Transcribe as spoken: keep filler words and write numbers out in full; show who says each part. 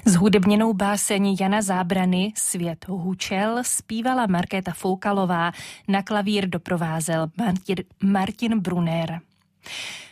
Speaker 1: Zhudebněnou báseň Jana Zábrany Svět hučel zpívala Markéta Foukalová, na klavír doprovázel Martin, Martin Brunner.